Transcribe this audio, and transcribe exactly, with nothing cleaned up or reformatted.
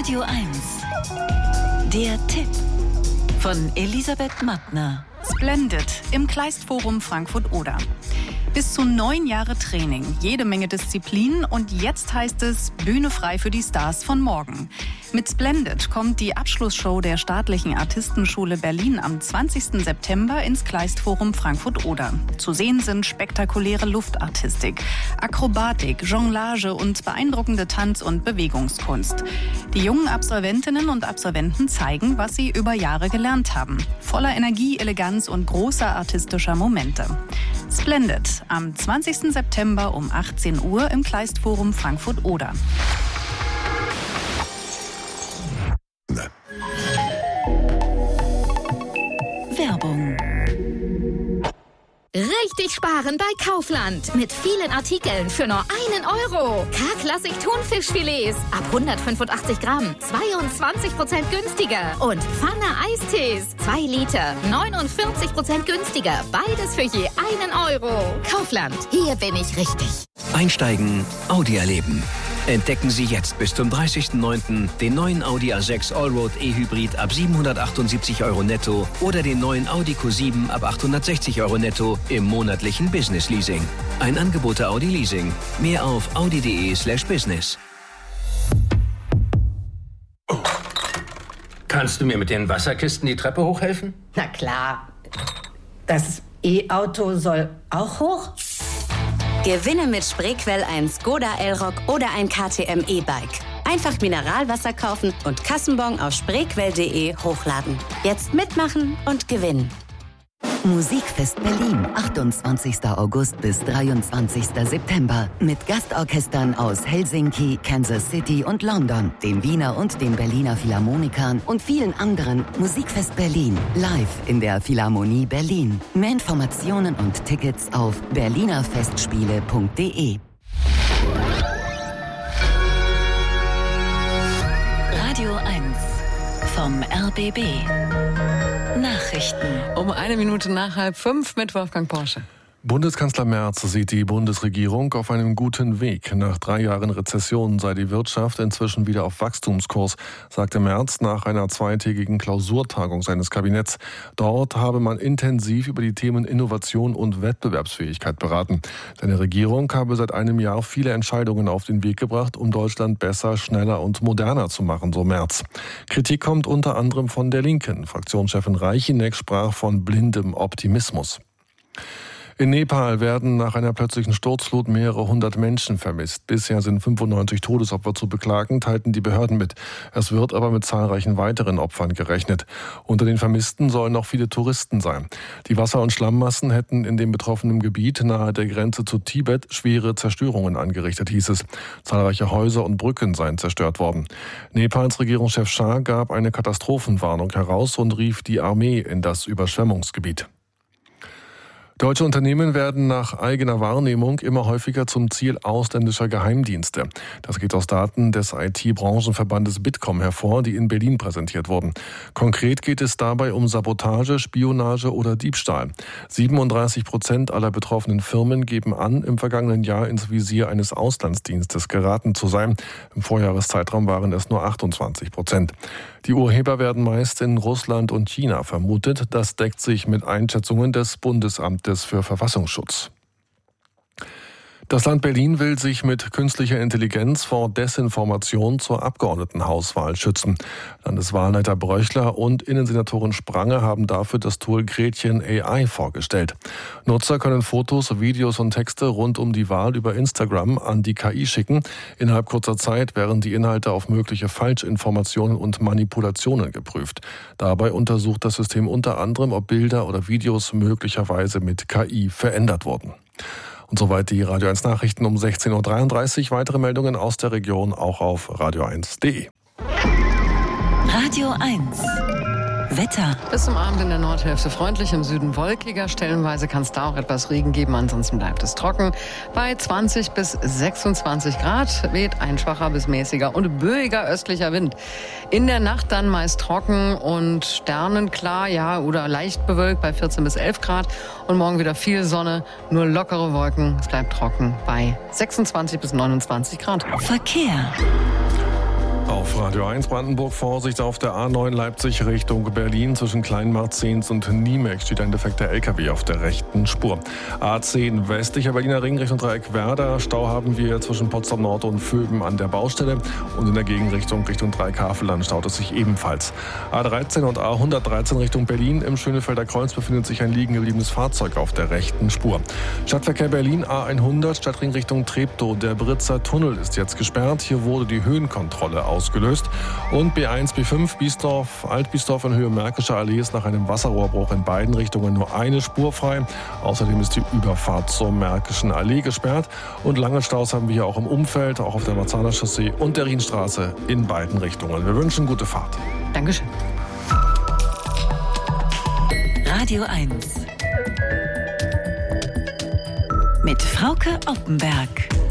Radio eins. Der Tipp von Elisabeth Mattner. Splendid im Kleist-Forum Frankfurt-Oder. Bis zu neun Jahre Training, jede Menge Disziplin und jetzt heißt es Bühne frei für die Stars von morgen. Mit Splendid kommt die Abschlussshow der Staatlichen Artistenschule Berlin am zwanzigsten September ins Kleist-Forum Frankfurt-Oder. Zu sehen sind spektakuläre Luftartistik, Akrobatik, Jonglage und beeindruckende Tanz- und Bewegungskunst. Die jungen Absolventinnen und Absolventen zeigen, was sie über Jahre gelernt haben. Voller Energie, Eleganz und großer artistischer Momente. Splendid am zwanzigsten September um achtzehn Uhr im Kleist-Forum Frankfurt-Oder. Werbung. Richtig sparen bei Kaufland. Mit vielen Artikeln für nur einen Euro. K-Klassik Thunfischfilets ab hundertfünfundachtzig Gramm. zweiundzwanzig Prozent günstiger. Und Pfanne Eistees. zwei Liter. neunundvierzig Prozent günstiger. Beides für je einen Euro. Kaufland. Hier bin ich richtig. Einsteigen, Audi erleben. Entdecken Sie jetzt bis zum dreißigsten neunten den neuen Audi A sechs Allroad E-Hybrid ab siebenhundertachtundsiebzig Euro netto oder den neuen Audi Q sieben ab achthundertsechzig Euro netto im monatlichen Business Leasing. Ein Angebot der Audi Leasing. Mehr auf audi.de slash business. Oh. Kannst du mir mit den Wasserkisten die Treppe hochhelfen? Na klar. Das E-Auto soll auch hoch? Gewinne mit Spreequell ein Skoda Elroq oder ein K T M E-Bike. Einfach Mineralwasser kaufen und Kassenbon auf spreequell punkt de hochladen. Jetzt mitmachen und gewinnen. Musikfest Berlin, achtundzwanzigsten August bis dreiundzwanzigsten September. Mit Gastorchestern aus Helsinki, Kansas City und London, den Wiener und den Berliner Philharmonikern und vielen anderen. Musikfest Berlin, live in der Philharmonie Berlin. Mehr Informationen und Tickets auf berlinerfestspiele punkt de. Radio eins vom R B B. Nachrichten. Um eine Minute nach halb fünf mit Wolfgang Porsche. Bundeskanzler Merz sieht die Bundesregierung auf einem guten Weg. Nach drei Jahren Rezession sei die Wirtschaft inzwischen wieder auf Wachstumskurs, sagte Merz nach einer zweitägigen Klausurtagung seines Kabinetts. Dort habe man intensiv über die Themen Innovation und Wettbewerbsfähigkeit beraten. Seine Regierung habe seit einem Jahr viele Entscheidungen auf den Weg gebracht, um Deutschland besser, schneller und moderner zu machen, so Merz. Kritik kommt unter anderem von der Linken. Fraktionschefin Reicheneck sprach von blindem Optimismus. In Nepal werden nach einer plötzlichen Sturzflut mehrere hundert Menschen vermisst. Bisher sind fünfundneunzig Todesopfer zu beklagen, teilten die Behörden mit. Es wird aber mit zahlreichen weiteren Opfern gerechnet. Unter den Vermissten sollen noch viele Touristen sein. Die Wasser- und Schlammmassen hätten in dem betroffenen Gebiet nahe der Grenze zu Tibet schwere Zerstörungen angerichtet, hieß es. Zahlreiche Häuser und Brücken seien zerstört worden. Nepals Regierungschef Shah gab eine Katastrophenwarnung heraus und rief die Armee in das Überschwemmungsgebiet. Deutsche Unternehmen werden nach eigener Wahrnehmung immer häufiger zum Ziel ausländischer Geheimdienste. Das geht aus Daten des I T-Branchenverbandes Bitkom hervor, die in Berlin präsentiert wurden. Konkret geht es dabei um Sabotage, Spionage oder Diebstahl. siebenunddreißig Prozent aller betroffenen Firmen geben an, im vergangenen Jahr ins Visier eines Auslandsdienstes geraten zu sein. Im Vorjahreszeitraum waren es nur achtundzwanzig Prozent. Die Urheber werden meist in Russland und China vermutet. Das deckt sich mit Einschätzungen des Bundesamtes für Verfassungsschutz. Das Land Berlin will sich mit künstlicher Intelligenz vor Desinformation zur Abgeordnetenhauswahl schützen. Landeswahlleiter Bröchler und Innensenatorin Spranger haben dafür das Tool Gretchen A I vorgestellt. Nutzer können Fotos, Videos und Texte rund um die Wahl über Instagram an die K I schicken. Innerhalb kurzer Zeit werden die Inhalte auf mögliche Falschinformationen und Manipulationen geprüft. Dabei untersucht das System unter anderem, ob Bilder oder Videos möglicherweise mit K I verändert wurden. Und soweit die Radio eins Nachrichten um sechzehn Uhr dreiunddreißig. Weitere Meldungen aus der Region auch auf radio eins punkt de. Radio eins. Wetter. Bis zum Abend in der Nordhälfte freundlich, im Süden wolkiger. Stellenweise kann es da auch etwas Regen geben, ansonsten bleibt es trocken. Bei zwanzig bis sechsundzwanzig Grad weht ein schwacher bis mäßiger und böiger östlicher Wind. In der Nacht dann meist trocken und sternenklar, ja, oder leicht bewölkt bei vierzehn bis elf Grad. Und morgen wieder viel Sonne, nur lockere Wolken. Es bleibt trocken bei sechsundzwanzig bis neunundzwanzig Grad. Verkehr. Auf Radio eins Brandenburg Vorsicht auf der A neun Leipzig Richtung Berlin. Zwischen Kleinmarzens und Niemek steht ein defekter L K W auf der rechten Spur. A zehn westlicher Berliner Ring Richtung Dreieck Werder. Stau haben wir zwischen Potsdam Nord und Vöben an der Baustelle. Und in der Gegenrichtung Richtung Dreieck-Havelland staut es sich ebenfalls. A dreizehn und A hundertdreizehn Richtung Berlin. Im Schönefelder Kreuz befindet sich ein liegen gebliebenes Fahrzeug auf der rechten Spur. Stadtverkehr Berlin A hundert, Stadtring Richtung Treptow. Der Britzer Tunnel ist jetzt gesperrt. Hier wurde die Höhenkontrolle ausgelöst. Und B eins, B fünf, Biesdorf, Altbiesdorf in Höhe Märkischer Allee ist nach einem Wasserrohrbruch in beiden Richtungen nur eine Spur frei. Außerdem ist die Überfahrt zur Märkischen Allee gesperrt. Und lange Staus haben wir hier auch im Umfeld, auch auf der Marzahner Chaussee und der Rienstraße in beiden Richtungen. Wir wünschen gute Fahrt. Dankeschön. Radio eins mit Frauke Oppenberg.